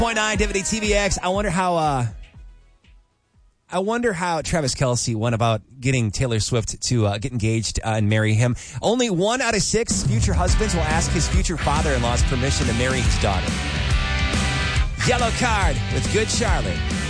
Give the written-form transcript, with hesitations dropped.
106.9 Divinity TVX. I wonder how Travis Kelce went about getting Taylor Swift to get engaged and marry him. Only 1 out of 6 future husbands will ask his future father-in-law's permission to marry his daughter. Yellow card with Good Charlotte.